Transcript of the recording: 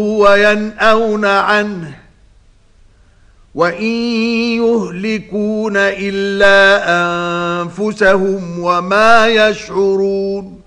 وينأون عنه وإن يهلكون إلا أنفسهم وما يشعرون